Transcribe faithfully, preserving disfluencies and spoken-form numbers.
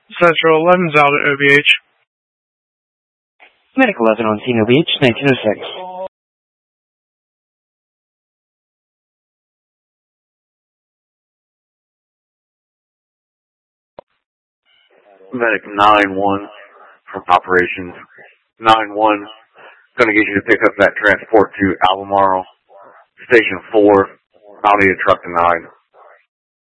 Central eleven's out at O B H. Medic eleven on scene O B H, nineteen oh six. Medic nine one from operations. nine one, going to get you to pick up that transport to Albemarle. Station four, I'll need a truck to nine.